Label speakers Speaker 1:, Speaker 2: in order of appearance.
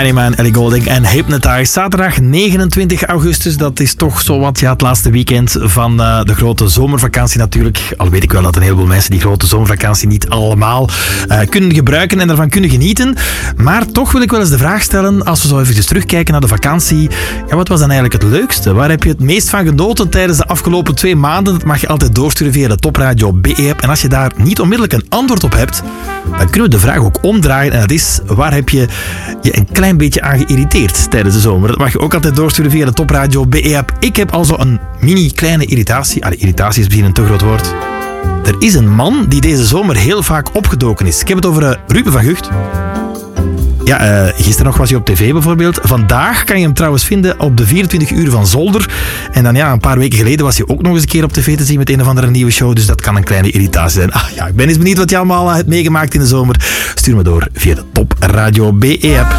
Speaker 1: Anima en Ellie Goulding en Hypnotize. Zaterdag 29 augustus, dat is toch zowat het laatste weekend van de grote zomervakantie natuurlijk. Al weet ik wel dat een heleboel mensen die grote zomervakantie niet allemaal kunnen gebruiken en ervan kunnen genieten. Maar toch wil ik wel eens de vraag stellen, als we zo even terugkijken naar de vakantie. Ja, wat was dan eigenlijk het leukste? Waar heb je het meest van genoten tijdens de afgelopen 2 maanden? Dat mag je altijd doorsturen via de Top Radio BE-app. En als je daar niet onmiddellijk een antwoord op hebt, dan kunnen we de vraag ook omdraaien. En dat is, waar heb je je een klein beetje aan geïrriteerd tijdens de zomer? Dat mag je ook altijd doorsturen via de Top Radio BE-app. Ik heb also een mini-kleine irritatie. Irritatie is misschien een te groot woord. Er is een man die deze zomer heel vaak opgedoken is. Ik heb het over Ruben van Gucht. Ja, gisteren nog was hij op tv bijvoorbeeld. Vandaag kan je hem trouwens vinden op de 24 uur van Zolder. En dan een paar weken geleden was hij ook nog eens een keer op tv te zien met een of andere nieuwe show. Dus dat kan een kleine irritatie zijn. Ik ben eens benieuwd wat je allemaal hebt meegemaakt in de zomer. Stuur me door via de Top Radio BE-app.